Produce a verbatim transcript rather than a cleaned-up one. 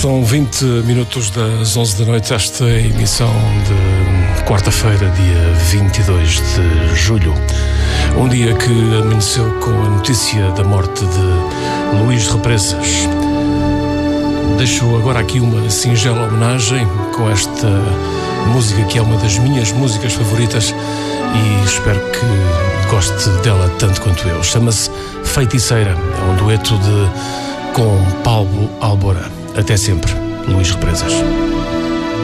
São vinte minutos das onze da noite, esta é a emissão de quarta-feira, dia vinte e dois de julho. Um dia que amanheceu com a notícia da morte de Luís Represas. Deixo agora aqui uma singela homenagem com esta música que é uma das minhas músicas favoritas e espero que goste dela tanto quanto eu. Chama-se Feiticeira, é um dueto de, com Paulo Albora. Até sempre, Luís Represas.